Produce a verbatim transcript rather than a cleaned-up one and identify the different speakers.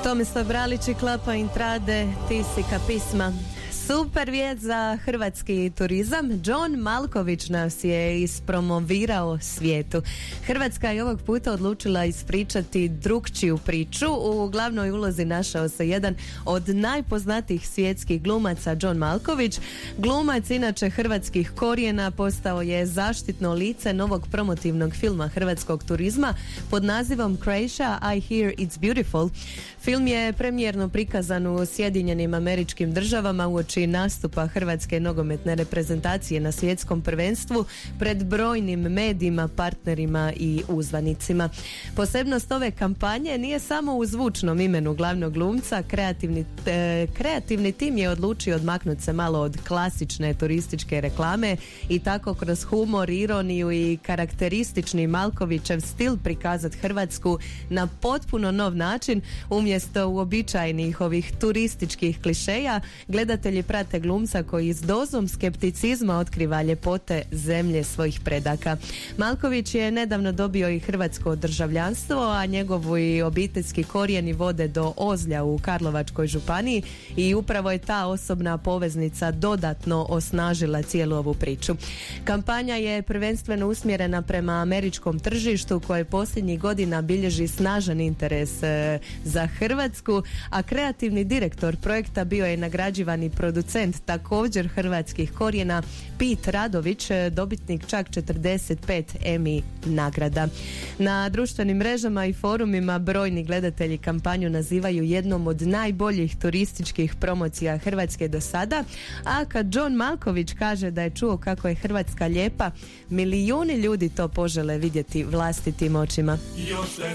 Speaker 1: Tomislav Bralić i Klapa Intrade, ti si kapisma. Super vijest za hrvatski turizam. John Malković nas je ispromovirao svijetu. Hrvatska je ovog puta odlučila ispričati drukčiju priču. U glavnoj ulozi našao se jedan od najpoznatijih svjetskih glumaca, John Malković. Glumac inače hrvatskih korijena postao je zaštitno lice novog promotivnog filma hrvatskog turizma pod nazivom Croatia, I Hear It's Beautiful. Film je premijerno prikazan u Sjedinjenim Američkim Državama uoči nastupa hrvatske nogometne reprezentacije na svjetskom prvenstvu pred brojnim medijima, partnerima i uzvanicima. Posebnost ove kampanje nije samo u zvučnom imenu glavnog glumca. Kreativni, e, kreativni tim je odlučio odmaknuti se malo od klasične turističke reklame i tako kroz humor, ironiju i karakteristični Malkovićev stil prikazati Hrvatsku na potpuno nov način. Umjesto uobičajenih ovih turističkih klišeja, gledatelji prate glumca koji s dozom skepticizma otkriva ljepote zemlje svojih predaka. Malković je nedavno dobio i hrvatsko državljanstvo, a njegovi obiteljski korijeni vode do Ozlja u Karlovačkoj županiji i upravo je ta osobna poveznica dodatno osnažila cijelu ovu priču. Kampanja je prvenstveno usmjerena prema američkom tržištu koje posljednjih godina bilježi snažan interes e, za Hrvatsku, a kreativni direktor projekta bio je nagrađivani producent također hrvatskih korijena Pit Radović, dobitnik čak četrdeset pet Emmy nagrada. Na društvenim mrežama i forumima brojni gledatelji kampanju nazivaju jednom od najboljih turističkih promocija Hrvatske do sada, a kad John Malković kaže da je čuo kako je Hrvatska lijepa, milijuni ljudi to požele vidjeti vlastitim očima.
Speaker 2: Još se